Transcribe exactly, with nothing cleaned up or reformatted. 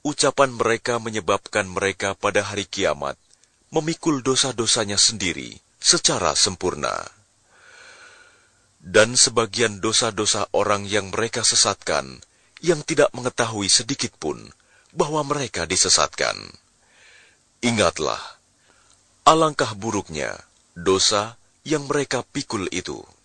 ucapan mereka menyebabkan mereka pada hari kiamat memikul dosa-dosanya sendiri secara sempurna. Dan sebagian dosa-dosa orang yang mereka sesatkan, yang tidak mengetahui sedikitpun bahwa mereka disesatkan. Ingatlah, alangkah buruknya dosa yang mereka pikul itu.